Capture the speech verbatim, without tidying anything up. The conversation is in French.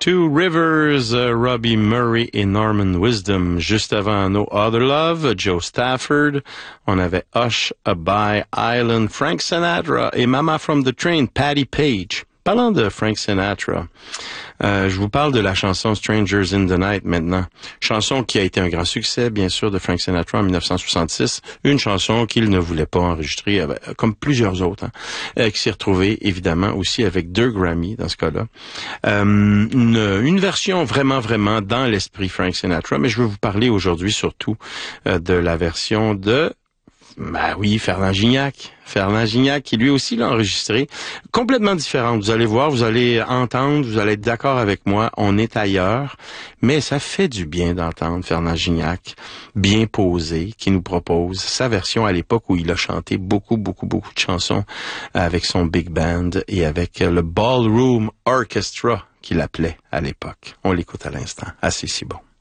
Two Rivers, uh, Robbie Murray et Norman Wisdom. Juste avant No Other Love, Joe Stafford. On avait Hush, By Island, Frank Sinatra et Mama from the Train, Patti Page. Parlant de Frank Sinatra, euh, je vous parle de la chanson Strangers in the Night maintenant. Chanson qui a été un grand succès, bien sûr, de Frank Sinatra en dix-neuf cent soixante-six. Une chanson qu'il ne voulait pas enregistrer, avec, comme plusieurs autres, hein, euh, qui s'est retrouvée, évidemment, aussi avec deux Grammy, dans ce cas-là. Euh, une, une version vraiment, vraiment dans l'esprit Frank Sinatra, mais je veux vous parler aujourd'hui surtout euh, de la version de... Ben oui, Fernand Gignac. Fernand Gignac, qui lui aussi l'a enregistré. Complètement différente. Vous allez voir, vous allez entendre, vous allez être d'accord avec moi. On est ailleurs. Mais ça fait du bien d'entendre Fernand Gignac, bien posé, qui nous propose sa version à l'époque où il a chanté beaucoup, beaucoup, beaucoup de chansons avec son big band et avec le Ballroom Orchestra qu'il appelait à l'époque. On l'écoute à l'instant. Ah, c'est si bon.